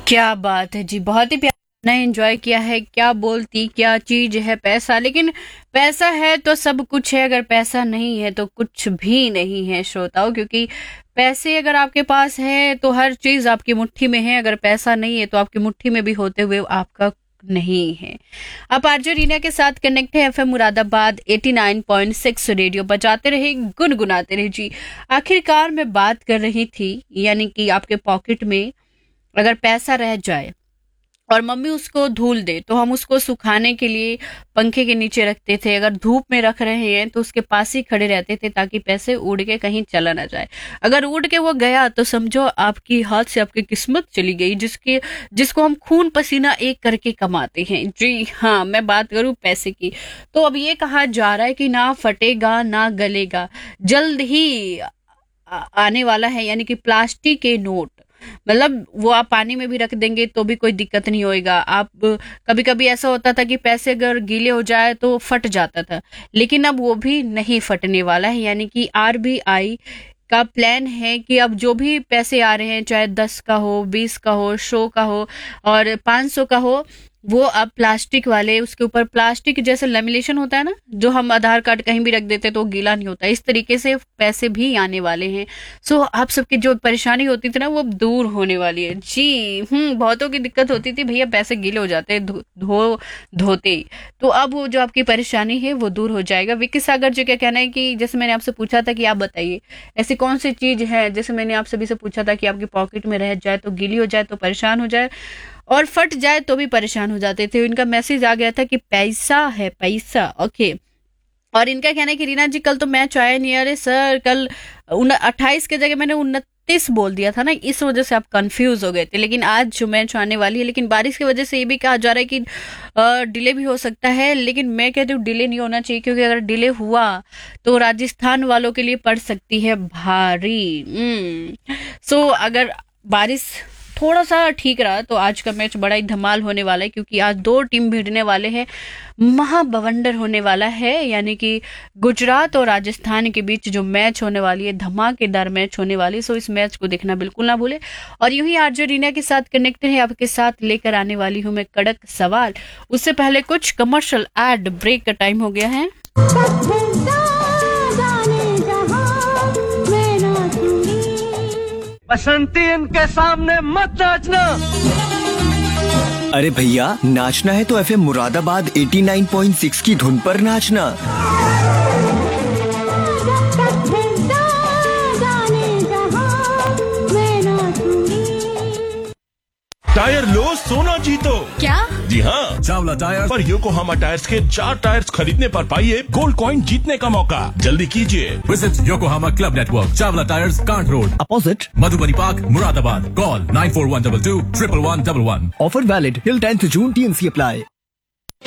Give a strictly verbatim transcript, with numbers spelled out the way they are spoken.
क्या बात है जी, बहुत ही प्यारा गाना एंजॉय किया है। क्या बोलती क्या चीज है पैसा, लेकिन पैसा है तो सब कुछ है, अगर पैसा नहीं है तो कुछ भी नहीं है श्रोताओं। क्योंकि पैसे अगर आपके पास है तो हर चीज आपकी मुट्ठी में है, अगर पैसा नहीं है तो आपकी मुट्ठी में भी होते हुए आपका नहीं है। आप आरजे रीना के साथ कनेक्ट है FM Moradabad eighty nine point six radio बजाते रहे, गुनगुनाते रहे जी। आखिरकार मैं बात कर रही थी, यानी कि आपके पॉकेट में अगर पैसा रह जाए और मम्मी उसको धूल दे तो हम उसको सुखाने के लिए पंखे के नीचे रखते थे। अगर धूप में रख रहे हैं तो उसके पास ही खड़े रहते थे ताकि पैसे उड़ के कहीं चला ना जाए। अगर उड़ के वो गया तो समझो आपकी हाथ से आपकी किस्मत चली गई, जिसके जिसको हम खून पसीना एक करके कमाते हैं। जी हाँ, मैं बात करूं पैसे की, तो अब ये कहा जा रहा है कि ना फटेगा ना गलेगा, जल्द ही आ- आने वाला है, यानी कि प्लास्टिक के नोट। मतलब वो आप पानी में भी रख देंगे तो भी कोई दिक्कत नहीं होएगा। आप कभी कभी ऐसा होता था कि पैसे अगर गीले हो जाए तो फट जाता था, लेकिन अब वो भी नहीं फटने वाला है। यानी कि आरबीआई का प्लान है कि अब जो भी पैसे आ रहे हैं, चाहे दस का हो, बीस का हो, सौ का हो और पांच सौ का हो, वो अब प्लास्टिक वाले, उसके ऊपर प्लास्टिक जैसे लेमिनेशन होता है ना, जो हम आधार कार्ड कहीं भी रख देते तो वो गीला नहीं होता, इस तरीके से पैसे भी आने वाले हैं। सो आप सबकी जो परेशानी होती थी ना वो अब दूर होने वाली है जी। हम्म बहुतों की दिक्कत होती थी, भैया पैसे गीले हो जाते हैं धो धो धोते ही, तो अब वो जो आपकी परेशानी है वो दूर हो जाएगा। विक्की सागर जी का कहना है कि जैसे मैंने आपसे पूछा था कि आप बताइए ऐसी कौन सी चीज है, जैसे मैंने आप सभी से पूछा था कि आपकी पॉकेट में रह जाए तो गीली हो जाए तो परेशान हो जाए और फट जाए तो भी परेशान हो जाते थे। इनका मैसेज आ गया था कि पैसा है पैसा, ओके। और इनका कहना है कि रीना जी कल तो मैच आया नहीं। अरे सर, कल अट्ठाईस के जगह मैंने उनतीस बोल दिया था ना, इस वजह से आप कंफ्यूज हो गए थे। लेकिन आज जो मैच आने वाली है, लेकिन बारिश की वजह से ये भी कहा जा रहा है कि डिले भी हो सकता है। लेकिन मैं कहती हूँ डिले नहीं होना चाहिए, क्योंकि अगर डिले हुआ तो राजस्थान वालों के लिए पड़ सकती है भारी। सो so, अगर बारिश थोड़ा सा ठीक रहा तो आज का मैच बड़ा ही धमाल होने वाला है, क्योंकि आज दो टीम भिड़ने वाले हैं, महाबवंडर होने वाला है। यानी कि गुजरात और राजस्थान के बीच जो मैच होने वाली है, धमाकेदार मैच होने वाली है। सो इस मैच को देखना बिल्कुल ना भूले। और यूं ही आरजे रीना के साथ कनेक्टेड है, आपके साथ लेकर आने वाली हूं मैं कड़क सवाल। उससे पहले कुछ कमर्शियल एड ब्रेक का टाइम हो गया है। बसंती इनके सामने मत नाचना। अरे भैया, नाचना है तो FM Moradabad eighty nine point six की धुन पर नाचना। टायर लो सोना जीतो। क्या? जी हाँ, चावला टायर पर योकोहामा टायर्स के चार टायर्स खरीदने पर पाइए गोल्ड कॉइन जीतने का मौका। जल्दी कीजिए। Visit Yokohama Club Network, Chavla Tires, Kant Road, Opposite Madhubani Park, Muradabad. Call nine four one two two, one one one one one. Offer valid till tenth June, T N C apply.